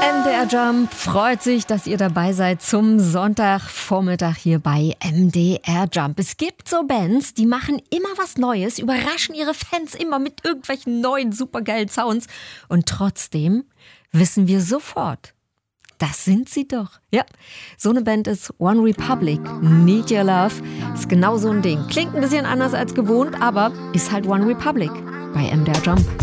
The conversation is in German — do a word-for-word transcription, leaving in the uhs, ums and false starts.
M D R Jump freut sich, dass ihr dabei seid zum Sonntagvormittag hier bei M D R Jump. Es gibt so Bands, die machen immer was Neues, überraschen ihre Fans immer mit irgendwelchen neuen supergeilen Sounds. Und trotzdem wissen wir sofort, das sind sie doch. Ja, so eine Band ist One Republic. Need Your Love ist genau so ein Ding. Klingt ein bisschen anders als gewohnt, aber ist halt One Republic bei M D R Jump.